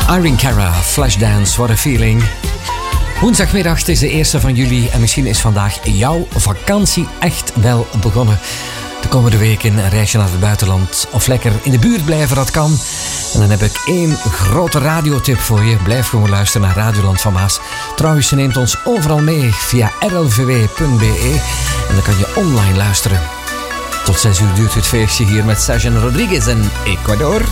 Irene Cara, Flashdance, what a feeling. Woensdagmiddag, het is de 1e van juli en misschien is vandaag jouw vakantie echt wel begonnen. De komende weken een reisje naar het buitenland of lekker in de buurt blijven, dat kan. En dan heb ik 1 grote radiotip voor je. Blijf gewoon luisteren naar Radioland van Maas. Trouwens, je neemt ons overal mee via rlvw.be en dan kan je online luisteren. Tot 6 uur duurt het feestje hier met Sajan Rodriguez en Ecuador.